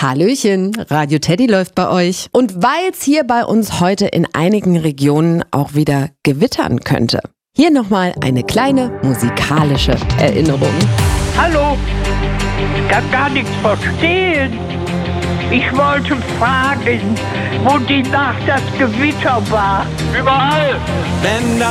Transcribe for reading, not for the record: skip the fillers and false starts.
Hallöchen, Radio Teddy läuft bei euch. Und weil es hier bei uns heute in einigen Regionen auch wieder gewittern könnte, hier nochmal eine kleine musikalische Erinnerung. Hallo, ich kann gar nichts verstehen. Ich wollte fragen, wo die Nacht das Gewitter war. Überall! Wenn